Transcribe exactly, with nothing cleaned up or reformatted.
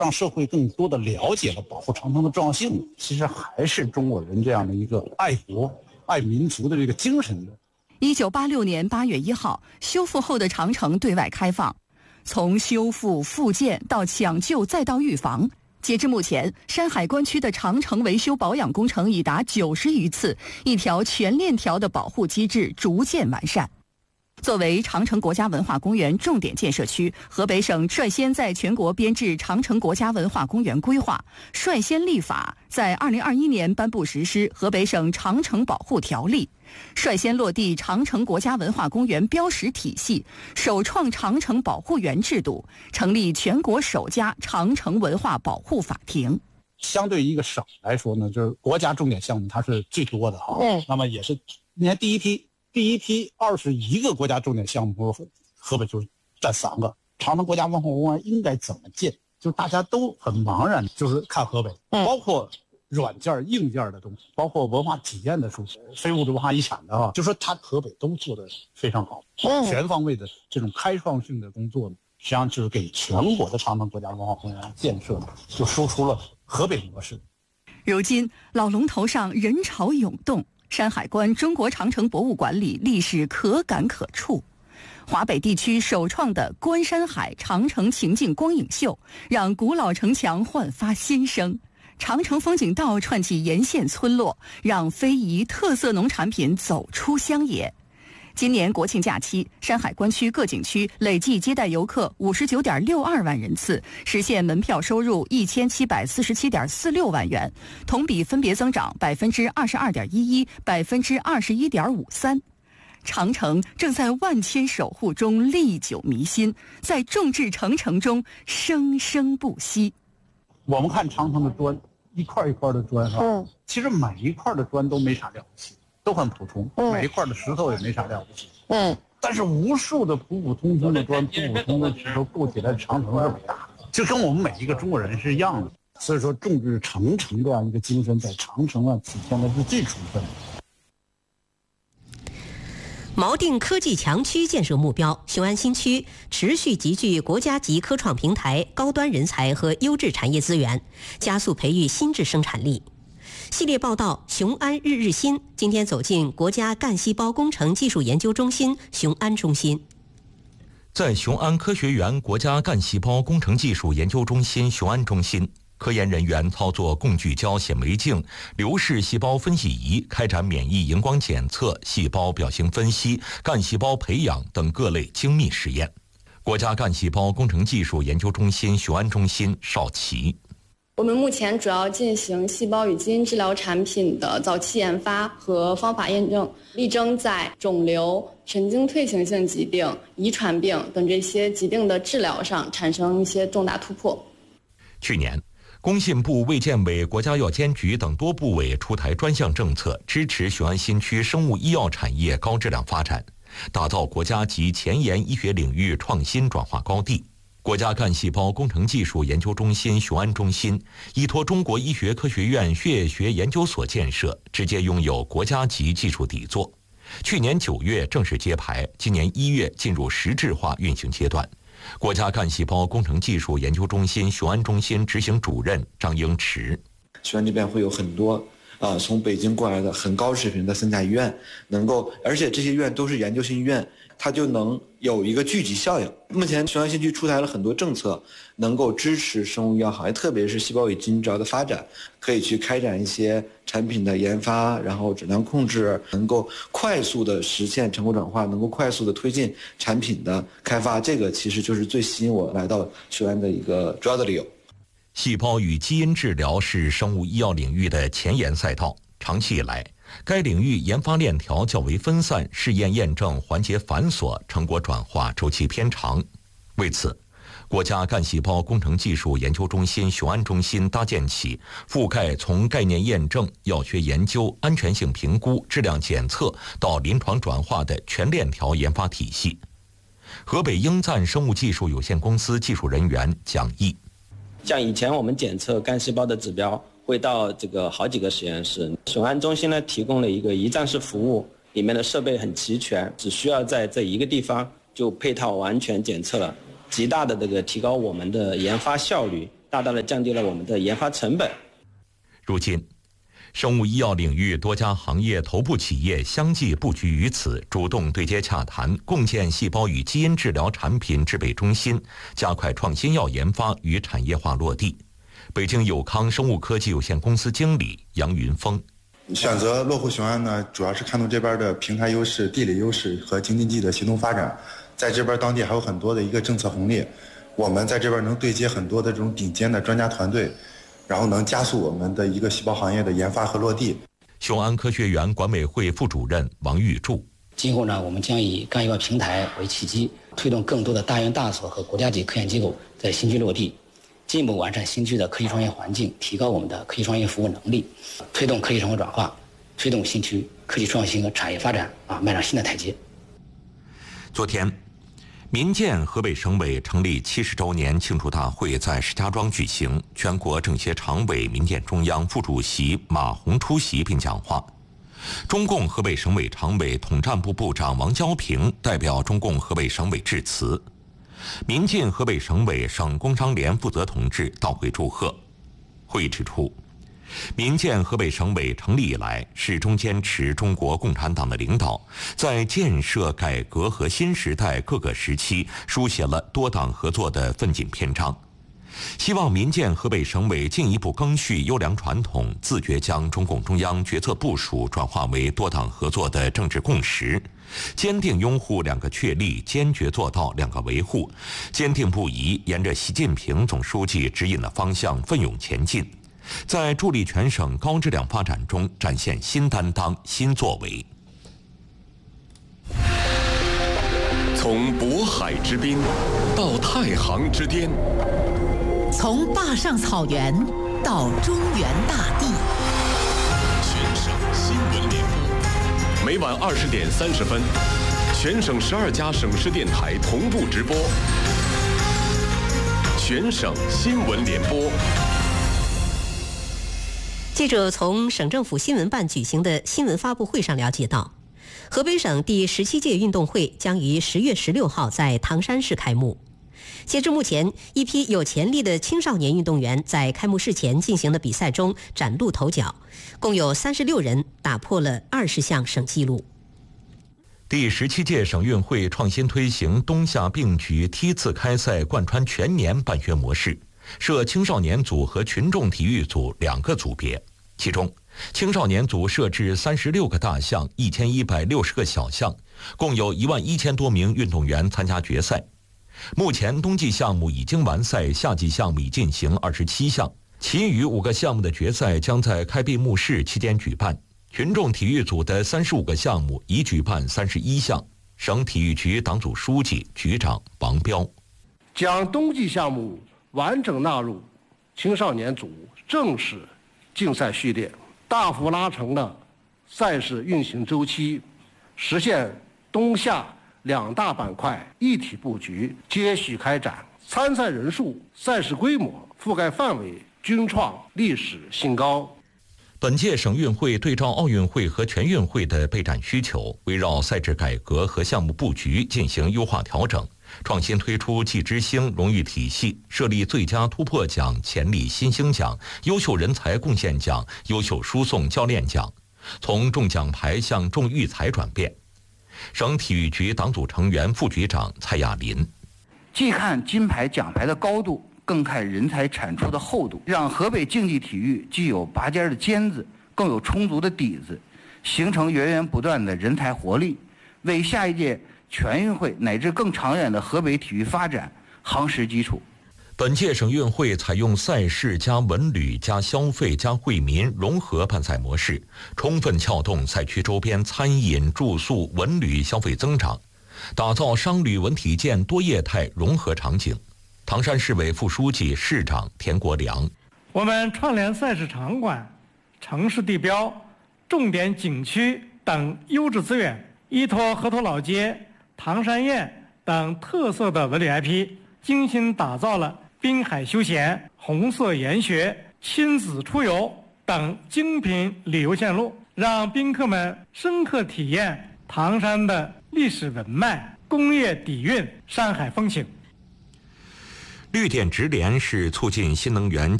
让社会更多的了解了保护长城的重要性，其实还是中国人这样的一个爱国爱民族的这个精神的。 一九八六年八月一号，修复后的长城对外开放。从修复、复建到抢救再到预防，截至目前，山海关区的长城维修保养工程已达九十余次，一条全链条的保护机制逐渐完善。作为长城国家文化公园重点建设区，河北省率先在全国编制长城国家文化公园规划，率先立法，在二零二一年颁布实施《河北省长城保护条例》，率先落地长城国家文化公园标识体系，首创长城保护员制度，成立全国首家长城文化保护法庭。 相对一个省来说呢，就是国家重点项目它是最多的啊。嗯，那么也是，你看第一批。第一批二十一个国家重点项目，河北就占三个。长城国家文化公园应该怎么建？就大家都很茫然，就是看河北，包括软件、硬件的东西，包括文化体验的书写、非物质文化遗产的啊，就说它河北都做得非常好，全方位的这种开创性的工作呢，实际上就是给全国的长城国家文化公园建设呢，就输出了河北模式。 如今老龙头上人潮涌动。山海关中国长城博物馆里历史可感可触，华北地区首创的观山海长城情境光影秀，让古老城墙焕发新生；长城风景道串起沿线村落，让非遗特色农产品走出乡野。今年国庆假期，山海关区各景区累计接待游客五十九点六二万人次，实现门票收入一千七百四十七点四六万元，同比分别增长百分之二十二点一一、百分之二十一点五三。长城正在万千守护中历久弥新，在众志成城中生生不息。 我们看长城的砖，一块一块的砖，嗯，其实每一块的砖都没啥了不起。都很普通，每一块的石头也没啥了不起。嗯，但是无数的普普通通的砖、普普通的石头构起来的长城是伟大的，就跟我们每一个中国人是一样的。所以说，众志成城这样一个精神，在长城上体现的是最充分的。 锚定科技强区建设目标，雄安新区持续集聚国家级科创平台、高端人才和优质产业资源，加速培育新质生产力。系列报道《雄安日日新》今天走进国家干细胞工程技术研究中心雄安中心。 在雄安科学园国家干细胞工程技术研究中心雄安中心，科研人员操作共聚焦显微镜、流式细胞分析仪，开展免疫荧光检测、细胞表型分析、干细胞培养等各类精密实验。国家干细胞工程技术研究中心雄安中心邵琦。 我们目前主要进行细胞与基因治疗产品的早期研发和方法验证，力争在肿瘤、神经退行性疾病、遗传病等这些疾病的治疗上产生一些重大突破。 去年，工信部、卫健委、国家药监局等多部委出台专项政策，支持雄安新区生物医药产业高质量发展，打造国家级前沿医学领域创新转化高地。国家干细胞工程技术研究中心雄安中心依托中国医学科学院血液学研究所建设，直接拥有国家级技术底座。去年九月正式揭牌，今年一月进入实质化运行阶段。国家干细胞工程技术研究中心雄安中心执行主任张英池： 雄安这边会有很多啊，从北京过来的很高水平的三甲医院，能够，而且这些医院都是研究型医院，它就能有一个聚集效应。目前雄安新区出台了很多政策，能够支持生物医药行业，特别是细胞与基因治疗的发展，可以去开展一些产品的研发，然后质量控制，能够快速的实现成果转化，能够快速的推进产品的开发。这个其实就是最吸引我来到雄安的一个主要的理由。 细胞与基因治疗是生物医药领域的前沿赛道，长期以来，该领域研发链条较为分散，试验验证环节繁琐，成果转化周期偏长。为此，国家干细胞工程技术研究中心雄安中心搭建起覆盖从概念验证、药学研究、安全性评估、质量检测到临床转化的全链条研发体系。河北英赞生物技术有限公司技术人员蒋毅： 像以前我们检测干细胞的指标会到这个好几个实验室，雄安中心呢提供了一个一站式服务，里面的设备很齐全，只需要在这一个地方就配套完全检测了，极大的这个提高我们的研发效率， 大大的降低了我们的研发成本。 如今，生物医药领域多家行业头部企业相继布局于此，主动对接洽谈，共建细胞与基因治疗产品制备中心，加快创新药研发与产业化落地。北京友康生物科技有限公司经理杨云峰。 选择洛户雄安呢，主要是看重这边的平台优势、地理优势和京津冀的协同发展，在这边当地还有很多的一个政策红利，我们在这边能对接很多的这种顶尖的专家团队，然后能加速我们的一个细胞行业的研发和落地。 雄安科学园管委会副主任王玉柱： 今后呢，我们将以干细胞平台为契机，推动更多的大院大所和国家级科研机构在新区落地，进一步完善新区的科技创业环境，提高我们的科技创业服务能力，推动科技成果转化，推动新区科技创新和产业发展啊迈上新的台阶。 昨天，民建河北省委成立七十周年庆祝大会在石家庄举行，全国政协常委、民建中央副主席马洪出席并讲话。中共河北省委常委、统战部部长王交平代表中共河北省委致辞。民进河北省委省工商联负责同志到会祝贺。会议指出，民建河北省委成立以来，始终坚持中国共产党的领导，在建设、改革和新时代各个时期书写了多党合作的奋进篇章。希望民建河北省委进一步赓续优良传统，自觉将中共中央决策部署转化为多党合作的政治共识，坚定拥护两个确立，坚决做到两个维护，坚定不移沿着习近平总书记指引的方向奋勇前进，在助力全省高质量发展中展现新担当、新作为。 从渤海之滨到太行之巅， 从坝上草原到中原大地， 全省新闻联播，每晚二十点三十分，全省十二家省市电台同步直播。全省新闻联播。 记者从省政府新闻办举行的新闻发布会上了解到，河北省第十七届运动会将于十月十六号在唐山市开幕。截至目前，一批有潜力的青少年运动员在开幕式前进行的比赛中崭露头角，共有三十六人打破了二十项省纪录。 第十七届省运会创新推行冬夏并举梯次开赛，贯穿全年办学模式，设青少年组和群众体育组两个组别，其中青少年组设置三十六个大项、一千一百六十个小项，共有一万一千多名运动员参加决赛。目前冬季项目已经完赛，夏季项目已进行二十七项，其余五个项目的决赛将在开闭幕式期间举办。群众体育组的三十五个项目已举办三十一项。省体育局党组书记、局长王彪将冬季项目完整纳入青少年组正式竞赛序列，大幅拉长了赛事运行周期，实现冬夏两大板块一体布局，接续开展，参赛人数、赛事规模、覆盖范围均创历史新高。 本届省运会对照奥运会和全运会的备战需求，围绕赛制改革和项目布局进行优化调整，创新推出季之星荣誉体系，设立最佳突破奖、潜力新星奖、优秀人才贡献奖、优秀输送教练奖，从重奖牌向重育才转变。省体育局党组成员、副局长蔡亚林： 既看金牌奖牌的高度，更看人才产出的厚度，让河北竞技体育既有拔尖的尖子，更有充足的底子，形成源源不断的人才活力，为下一届全运会乃至更长远的河北体育发展夯实基础。 本届省运会采用赛事加文旅加消费加惠民融合办赛模式，充分撬动赛区周边餐饮、住宿、文旅消费增长，打造商旅文体健多业态融合场景。唐山市委副书记、市长田国良： 我们串联赛事场馆、城市地标、重点景区等优质资源，依托河头老街、唐山宴等特色的文旅 I P， 精心打造了滨海休闲、红色研学、亲子出游等精品旅游线路，让宾客们深刻体验唐山的历史文脉、工业底蕴、山海风情。 绿电直联是促进新能源